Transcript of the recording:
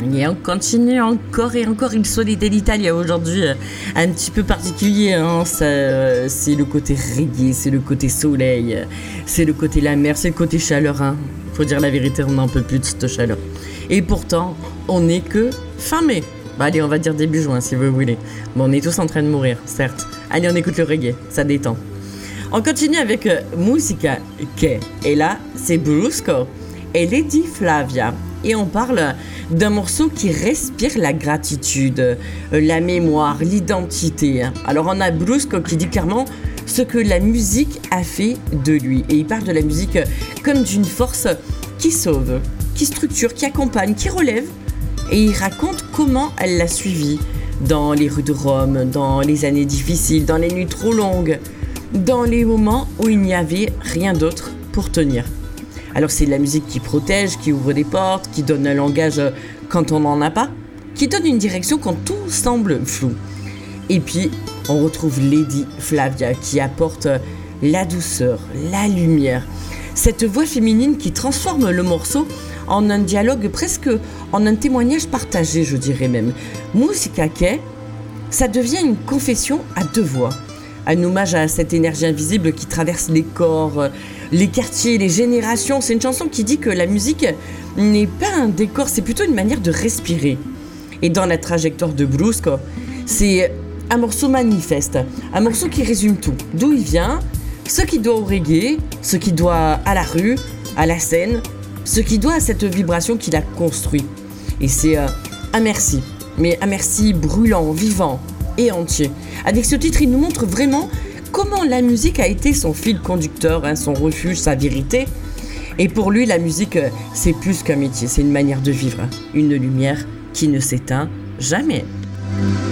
Et on continue encore et encore. Il Sole d'Italia aujourd'hui, un petit peu particulier. Hein. C'est le côté reggae, c'est le côté soleil, c'est le côté la mer, c'est le côté chaleur. Hein. Faut dire la vérité, on n'en peut plus de cette chaleur. Et pourtant, on n'est que fin mai. Bah, allez, on va dire début juin si vous voulez. Bon, on est tous en train de mourir, certes. Allez, on écoute le reggae, ça détend. On continue avec Musica Che. Et là, c'est Brusco et Lady Flavia. Et on parle d'un morceau qui respire la gratitude, la mémoire, l'identité. Alors on a Brusco qui dit clairement ce que la musique a fait de lui. Et il parle de la musique comme d'une force qui sauve, qui structure, qui accompagne, qui relève. Et il raconte comment elle l'a suivi dans les rues de Rome, dans les années difficiles, dans les nuits trop longues, dans les moments où il n'y avait rien d'autre pour tenir. Alors c'est de la musique qui protège, qui ouvre des portes, qui donne un langage quand on n'en a pas, qui donne une direction quand tout semble flou. Et puis on retrouve Lady Flavia qui apporte la douceur, la lumière, cette voix féminine qui transforme le morceau en un dialogue, presque en un témoignage partagé, je dirais même. Musica Che, ça devient une confession à deux voix. Un hommage à cette énergie invisible qui traverse les corps, les quartiers, les générations. C'est une chanson qui dit que la musique n'est pas un décor, c'est plutôt une manière de respirer. Et dans la trajectoire de Brusco, c'est un morceau manifeste, un morceau qui résume tout. D'où il vient, ce qui doit au reggae, ce qui doit à la rue, à la scène, ce qui doit à cette vibration qu'il a construit. Et c'est un merci, mais un merci brûlant, vivant et entier. Avec ce titre, il nous montre vraiment comment la musique a été son fil conducteur, hein, son refuge, sa vérité. Et pour lui, la musique, c'est plus qu'un métier, c'est une manière de vivre, une lumière qui ne s'éteint jamais.